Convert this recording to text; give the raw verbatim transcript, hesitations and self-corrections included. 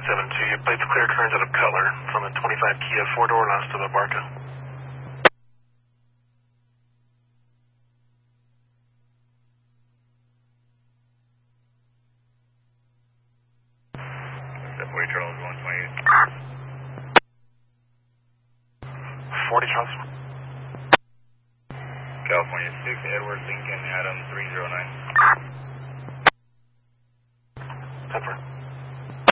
seven two, you plates clear, turns out of color from a twenty-five Kia four-door Las to the Barca. forty Charles, one twenty-eight. forty Charles. California six, Edward Lincoln, Adam three zero nine. ten four.